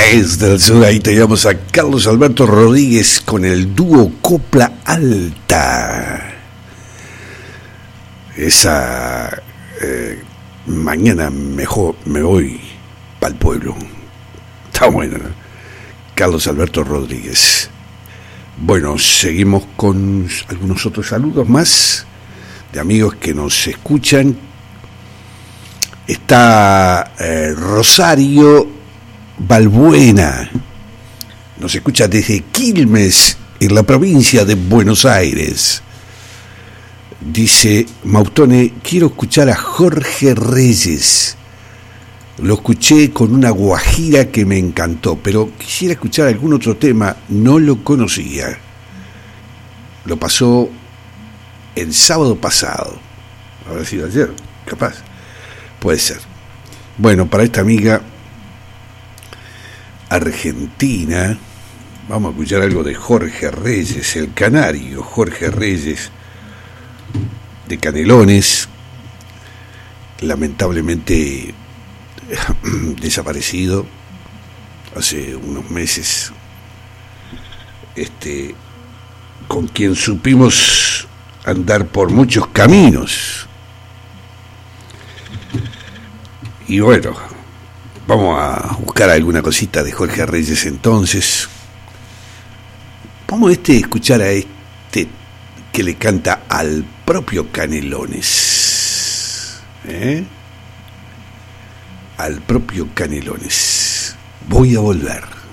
Desde el sur, ahí teníamos a Carlos Alberto Rodríguez con el dúo Copla Alta. Esa mañana mejor me voy pa'l pueblo. Está bueno, ¿no? Carlos Alberto Rodríguez. Bueno, seguimos con algunos otros saludos más de amigos que nos escuchan. Está Rosario Balbuena, nos escucha desde Quilmes, en la provincia de Buenos Aires. Dice Mautone, quiero escuchar a Jorge Reyes. Lo escuché con una guajira que me encantó, pero quisiera escuchar algún otro tema, no lo conocía. Lo pasó el sábado pasado. Habrá sido ayer, capaz. Puede ser. Bueno, para esta amiga argentina, vamos a escuchar algo de Jorge Reyes, el canario Jorge Reyes, de Canelones, lamentablemente desaparecido hace unos meses, con quien supimos andar por muchos caminos. Y bueno, vamos a buscar alguna cosita de Jorge Reyes entonces. Vamos a escuchar a que le canta al propio Canelones. Al propio Canelones. Voy a volver.